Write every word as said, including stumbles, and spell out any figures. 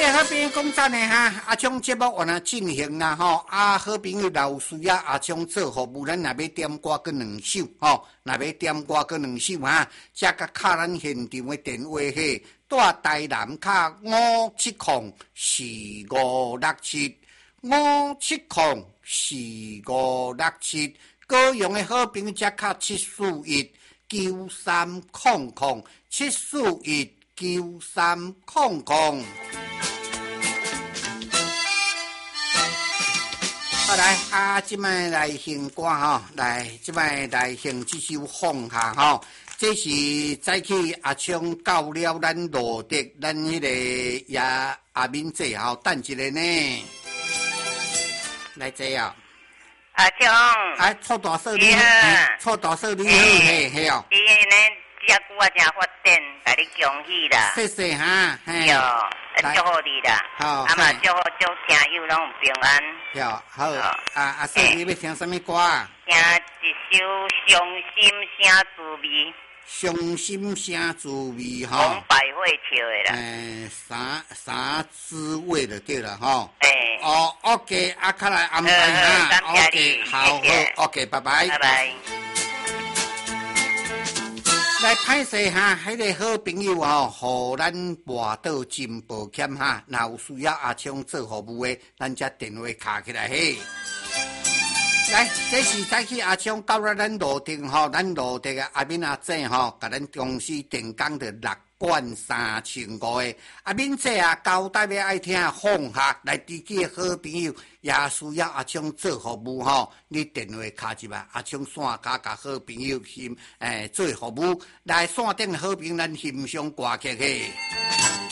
个好朋友讲真诶哈，阿昌节目原来进行啦吼，啊好朋友若有需要阿昌做服务，咱若要点歌搁两首吼，若要点歌搁两首哈，则甲敲咱现场诶电话嘿，带台南卡五七空四五六七五七空四五六七，高雄诶好朋友则卡七四一九三空空七四一九三空空。好来啊，即摆来献歌吼，来即摆来献这首放下吼。这是早起阿昌到了咱罗德，咱迄个也阿敏姐吼，等一下呢，来这啊。 阿昌， 啊，错大嫂你好，错大嫂你好，嘿嘿哦。 你呢？遮久啊，真发展，甲你恭喜啦！ 谢谢哈，嘿。 哟，祝福你啦！ 好， 啊嘛，祝福祝听友拢有平安。 哟，好。啊啊，嫂，你要听什么歌啊？ 听一首《伤心声滋味》。 伤心声滋味吼。 红百会唱的啦。 诶，啥啥滋味就对了吼。 诶。 哦 ，OK， 啊，看来安排哈 ，OK， 好好 ，OK， 拜拜。 拜拜。 来歹势哈，迄、那个好朋友吼，互咱跋倒真抱歉哈。若有需要阿昌做服务的，咱只电话卡起来嘿。来，这是早起阿昌到了咱罗定吼，咱罗定的阿敏阿姐吼，甲咱公司电工的六罐三千五的阿敏姐啊，交代要爱听放下来，自己的好朋友也需要阿昌做服务吼，你电话卡一吧，阿昌线卡甲好朋友欣诶做服务，来线顶好朋友咱欣赏歌曲嘿。